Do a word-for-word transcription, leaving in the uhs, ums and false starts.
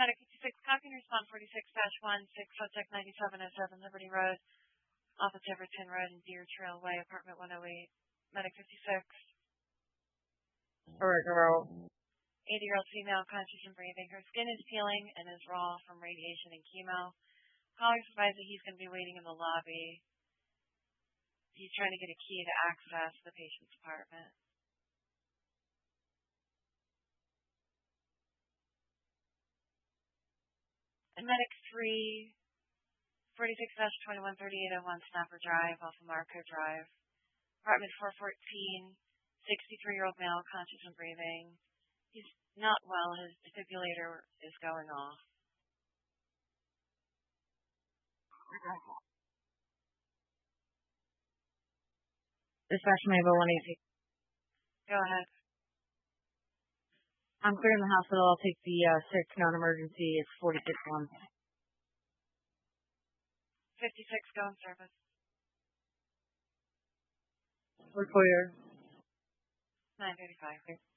Medic fifty-six, copy and respond forty-six dash one, six subject ninety-seven oh seven Liberty Road, off of Jefferson Road and Deer Trail Way, apartment one oh eight. Medic fifty-six. Alright, girl. eighty-year-old female, conscious and breathing. Her skin is peeling and is raw from radiation and chemo. Caller's advised that he's going to be waiting in the lobby. He's trying to get a key to access the patient's apartment. And Medic three, forty-six dash twenty-one thirty-eight oh one Snapper Drive, off of Marco Drive. Apartment four fourteen, sixty-three-year-old male, conscious and breathing. He's not well. His defibrillator is going off. Dispatch Maple one eighty. Go ahead. I'm clearing the hospital. I'll take the uh, six non-emergency. It's forty-six one. fifty-six, go in service. We're clear. nine thirty-five.